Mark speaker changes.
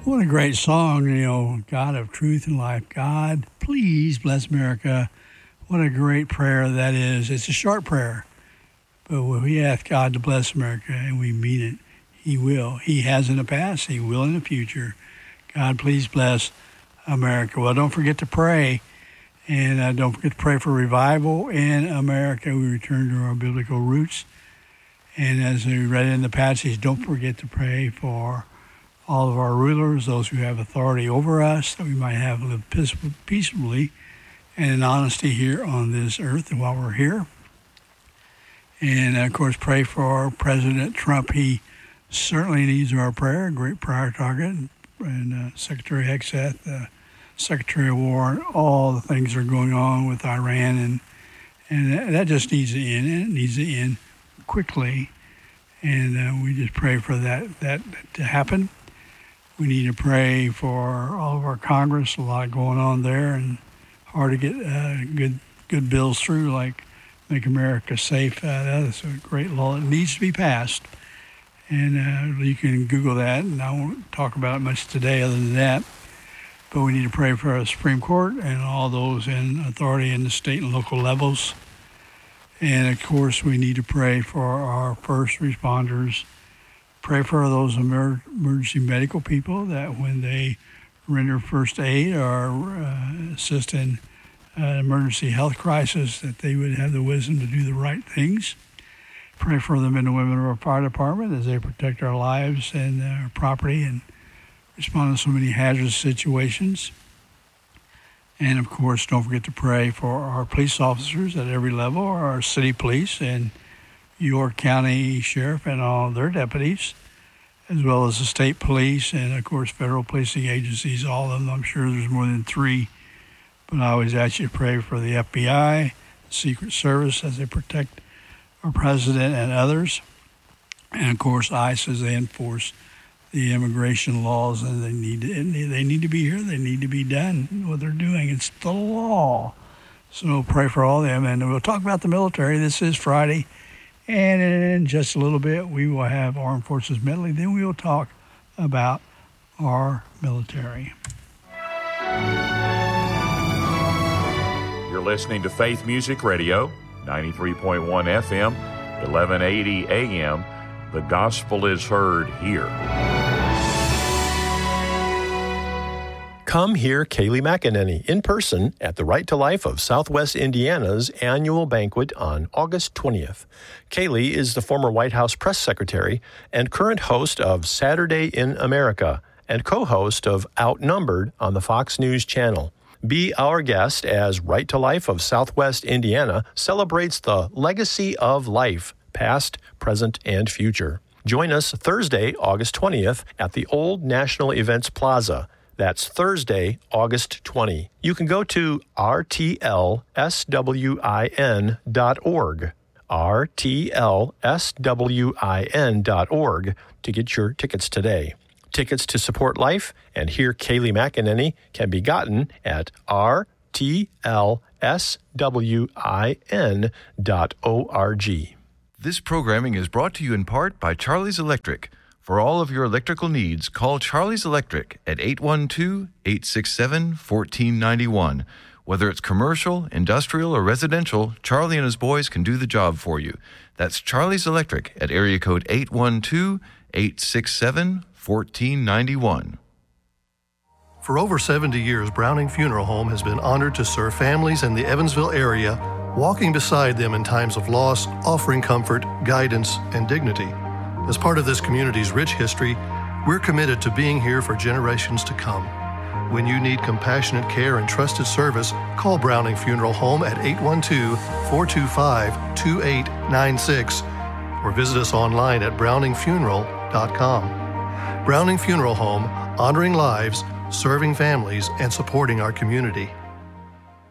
Speaker 1: What a great song, God of truth and life. God, please bless America. What a great prayer that is. It's a short prayer, but when we ask God to bless America and we mean it, He will. He has in the past, He will in the future. God, please bless America. Well, don't forget to pray, and don't forget to pray for revival in America. We return to our biblical roots, and as we read in the passage, don't forget to pray for all of our rulers, those who have authority over us, that we might have lived peaceably and in honesty here on this earth and while we're here. And, of course, pray for President Trump. He certainly needs our prayer, a great prayer target. And Secretary Hegseth, Secretary of War, all the things that are going on with Iran. And that just needs to end. And it needs to end quickly. And we just pray for that to happen. We need to pray for all of our Congress, a lot going on there, and hard to get good bills through, like Make America Safe. That is a great law that needs to be passed. And you can Google that, and I won't talk about it much today other than that. But we need to pray for our Supreme Court and all those in authority in the state and local levels. And, of course, we need to pray for our first responders. Pray for those emergency medical people that when they render first aid or assist in an emergency health crisis, that they would have the wisdom to do the right things. Pray for the men and women of our fire department as they protect our lives and our property and respond to so many hazardous situations. And, of course, don't forget to pray for our police officers at every level, our city police and York County Sheriff and all their deputies, as well as the state police and, of course, federal policing agencies, all of them. I'm sure there's more than 3. But I always ask you to pray for the FBI, Secret Service, as they protect our president and others. And, of course, ICE as they enforce the immigration laws, and they need to be here. They need to be done. What they're doing, it's the law. So pray for all of them. And we'll talk about the military. This is Friday. And in just a little bit, we will have Armed Forces Medley. Then we will talk about our military.
Speaker 2: You're listening to Faith Music Radio, 93.1 FM, 1180 AM. The gospel is heard here.
Speaker 3: Come hear Kayleigh McEnany in person at the Right to Life of Southwest Indiana's annual banquet on August 20th. Kayleigh is the former White House press secretary and current host of Saturday in America and co-host of Outnumbered on the Fox News Channel. Be our guest as Right to Life of Southwest Indiana celebrates the legacy of life, past, present, and future. Join us Thursday, August 20th at the Old National Events Plaza. That's Thursday, August 20. You can go to rtlswin.org, rtlswin.org to get your tickets today. Tickets to support life and hear Kayleigh McEnany can be gotten at rtlswin.org.
Speaker 4: This programming is brought to you in part by Charlie's Electric. For all of your electrical needs, call Charlie's Electric at 812-867-1491. Whether it's commercial, industrial, or residential, Charlie and his boys can do the job for you. That's Charlie's Electric at area code 812-867-1491.
Speaker 5: For over 70 years, Browning Funeral Home has been honored to serve families in the Evansville area, walking beside them in times of loss, offering comfort, guidance, and dignity. As part of this community's rich history, we're committed to being here for generations to come. When you need compassionate care and trusted service, call Browning Funeral Home at 812-425-2896 or visit us online at browningfuneral.com. Browning Funeral Home, honoring lives, serving families, and supporting our community.